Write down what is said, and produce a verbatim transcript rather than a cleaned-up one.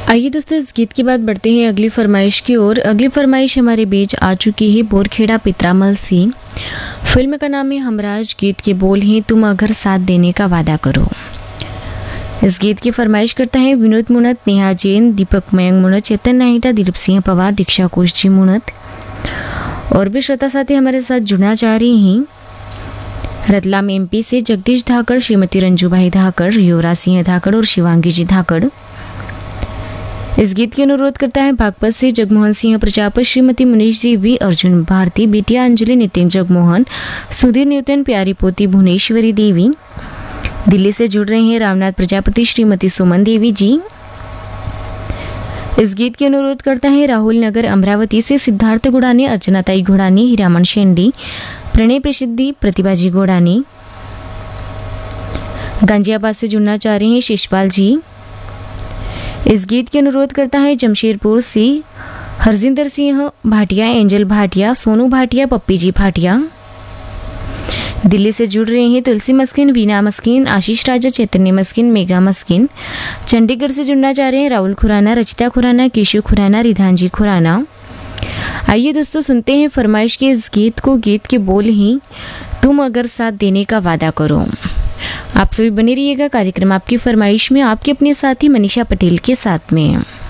आइए दोस्तों, इस गीत के बाद बढ़ते हैं अगली फरमाइश की ओर। अगली फरमाइश हमारे बीच आ चुकी है बोरखेड़ा पित्रामल सी। फिल्म का नाम है हमराज। गीत के बोल हैं, तुम अगर साथ देने का वादा करो। इस गीत की फरमाइश करता है विनोद मुनत, नेहा जैन, दीपक मयंक मुनत, चेतन नाहिटा, दिलीप सिंह पवार, दीक्षा कोश जी मुनत और भी श्रोता साथी हमारे साथ जुड़ना चाह रही हैं। रतलाम एमपी से जगदीश धाकड़, श्रीमती रंजूभाई धाकड़, युवराज सिंह धाकड़ और शिवांगी जी धाकड़। इस गीत की अनुरोध करता है बागपत से जगमोहन सिंह प्रजापत, श्रीमती मुनीश जी, वी अर्जुन भारती, बिटिया अंजलि, नितिन जगमोहन, सुधीर न्यूतन, प्यारी पोती भुवनेश्वरी देवी। दिल्ली से जुड़ रहे हैं रामनाथ प्रजापति, श्रीमती सुमन देवी जी। इस गीत की अनुरोध करता है राहुल नगर अमरावती से सिद्धार्थ गुड़ानी, अर्चनाताई गुड़ानी, हीरामन शेंडी, प्रणय प्रसिद्धि, प्रतिभा जी गुड़ानी। गांजियाबाद से जुड़ना चाह रहे हैं शिशपाल जी। इस गीत की अनुरोध करता है जमशेदपुर से हरजिंदर सिंह भाटिया, एंजल भाटिया, सोनू भाटिया, पप्पी जी भाटिया। दिल्ली से जुड़ रहे हैं तुलसी मस्किन, वीना मस्किन, आशीष राजा, चैतन्य मस्किन, मेघा मस्किन। चंडीगढ़ से जुड़ना चाह रहे हैं राहुल खुराना, रचिता खुराना, केशु खुराना, रिधानजी खुराना। आइए दोस्तों, सुनते हैं फरमाइश के इस गीत को। गीत के बोल ही, तुम अगर साथ देने का वादा करो। आप सभी बने रहिएगा कार्यक्रम आपकी फरमाइश में, आपके अपने साथी मनीषा पटेल के साथ में।